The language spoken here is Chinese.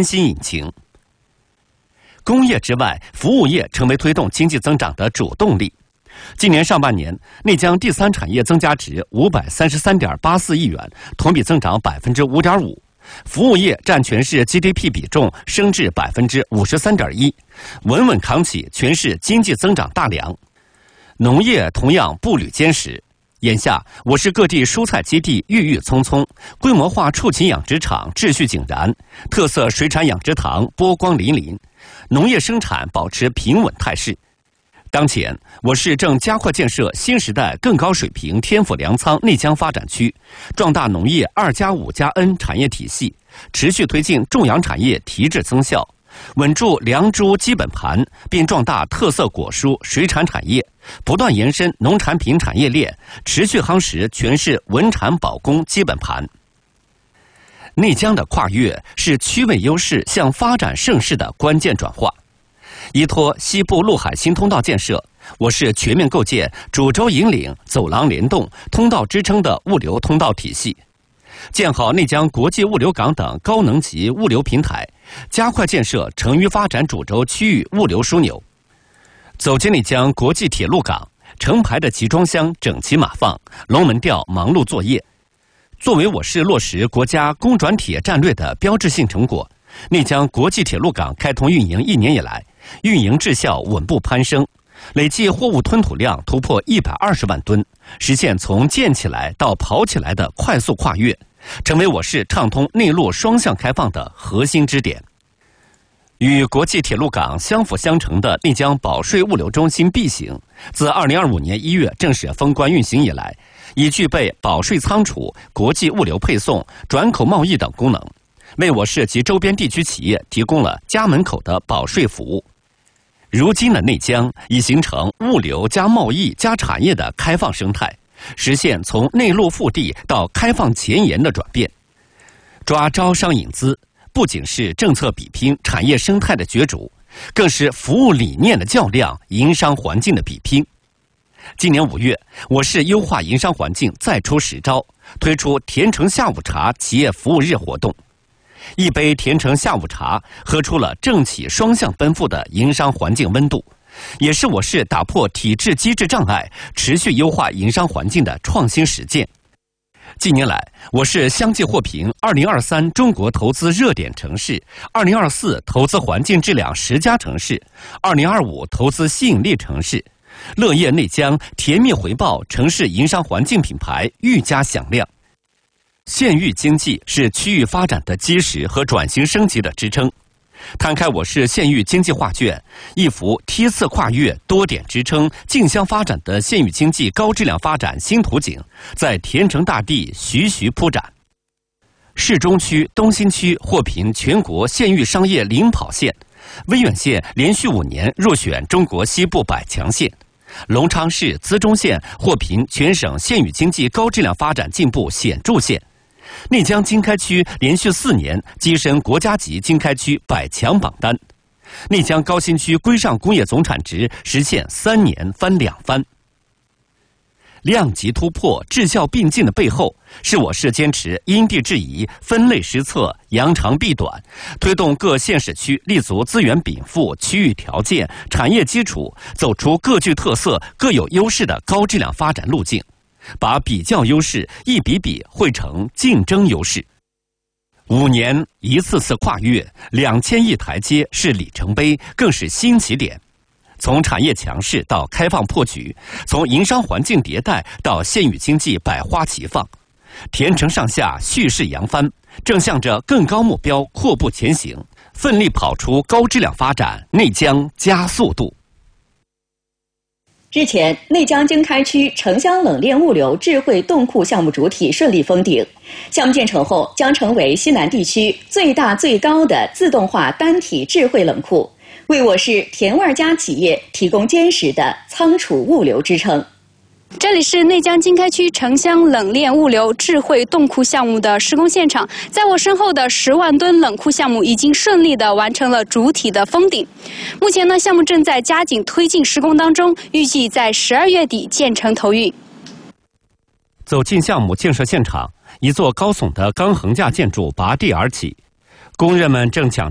全新引擎。工业之外，服务业成为推动经济增长的主动力。今年上半年，内江第三产业增加值533.84亿元，同比增长5.5%。服务业占全市 GDP 比重升至53.1%，稳稳扛起全市经济增长大梁。农业同样步履坚实。眼下，我市各地蔬菜基地郁郁葱葱，规模化畜禽养殖场秩序井然，特色水产养殖塘波光粼粼，农业生产保持平稳态势。当前，我市正加快建设新时代更高水平天府粮仓内江发展区，壮大农业2+5+N 产业体系，持续推进种养产业提质增效，稳住粮猪基本盘，并壮大特色果蔬水产产业，不断延伸农产品产业链，持续夯实全市稳产保供基本盘。内江的跨越是区位优势向发展盛世的关键转化。依托西部陆海新通道建设，我市全面构建主轴引领、走廊联动、通道支撑的物流通道体系，建好内江国际物流港等高能级物流平台，加快建设成渝发展主轴区域物流枢纽。走进内江国际铁路港，成排的集装箱整齐码放，龙门吊忙碌作业。作为我市落实国家公转铁战略的标志性成果，内江国际铁路港开通运营1年以来，运营质效稳步攀升，累计货物吞吐量突破120万吨，实现从建起来到跑起来的快速跨越，成为我市畅通内陆双向开放的核心支点。与国际铁路港相辅相成的内江保税物流中心 B 型，自2025年1月正式封关运行以来，已具备保税仓储、国际物流配送、转口贸易等功能，为我市及周边地区企业提供了家门口的保税服务。如今的内江已形成物流加贸易加产业的开放生态，实现从内陆腹地到开放前沿的转变。抓招商引资不仅是政策比拼、产业生态的角逐，更是服务理念的较量、营商环境的比拼。今年5月，我市优化营商环境再出实招，推出甜橙下午茶企业服务日活动。一杯甜橙下午茶，喝出了政企双向奔赴的营商环境温度，也是我市打破体制机制障碍、持续优化营商环境的创新实践。近年来，我市相继获评2023中国投资热点城市、2024投资环境质量10佳城市、2025投资吸引力城市，乐业内江甜蜜回报城市营商环境品牌愈加响亮。县域经济是区域发展的基石和转型升级的支撑。摊开我市县域经济画卷，一幅梯次跨越、多点支撑、竞相发展的县域经济高质量发展新图景在甜橙大地徐徐铺展。市中区、东新区获评全国县域商业领跑县，威远县连续5年入选中国西部100强县，隆昌市资中县获评全省县域经济高质量发展进步显著县。内江经开区连续4年跻身国家级经开区100强榜单，内江高新区规上工业总产值实现3年翻2番。量级突破、质效并进的背后，是我市坚持因地制宜、分类施策、扬长避短，推动各县市区立足资源禀赋、区域条件、产业基础，走出各具特色、各有优势的高质量发展路径。把比较优势一笔笔汇成竞争优势。5年一次次跨越，2000亿台阶是里程碑，更是新起点。从产业强势到开放破局，从营商环境迭代到县域经济百花齐放，甜橙上下蓄势扬帆，正向着更高目标阔步前行，奋力跑出高质量发展，内江加速度。 日前，内江经开区城乡冷链物流智慧冻库项目主体顺利封顶。项目建成后，将成为西南地区最大最高的自动化单体智慧冷库，为我市甜味家企业提供坚实的仓储物流支撑。 这里是内江经开区城乡冷链物流智慧冻库项目的施工现场，在我身后的10万吨冷库项目已经顺利地完成了主体的封顶。目前呢，项目正在加紧推进施工当中，预计在12月底建成投运。 走进项目建设现场，一座高耸的钢横架建筑拔地而起，工人们正抢